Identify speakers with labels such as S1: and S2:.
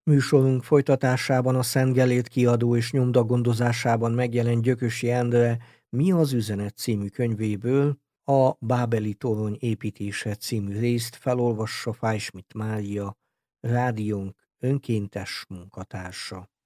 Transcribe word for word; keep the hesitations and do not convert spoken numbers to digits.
S1: Műsorunk folytatásában a Szent Gellért Kiadó és Nyomda gondozásában megjelent Gyökösi Endre Mi az üzenet című könyvéből a Bábeli torony építése című részt felolvassa Fájsmit Mária, rádiónk önkéntes munkatársa.